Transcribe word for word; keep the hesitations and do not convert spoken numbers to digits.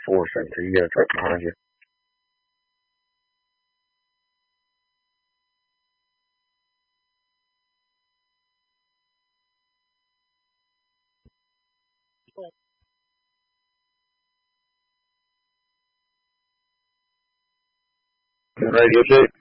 four center. You got a truck behind you. Radio check.